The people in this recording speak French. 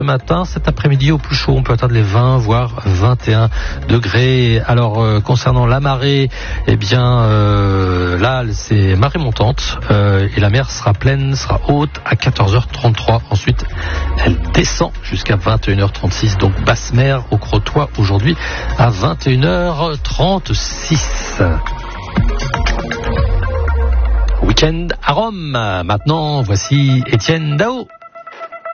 Ce matin, cet après-midi au plus chaud, on peut atteindre les 20 voire 21 degrés. Alors concernant la marée, eh bien là c'est marée montante et la mer sera pleine, sera haute à 14h33. Ensuite, elle descend jusqu'à 21h36. Donc basse mer au Crotoy aujourd'hui à 21h36. Week-end à Rome. Maintenant, voici Étienne Dao.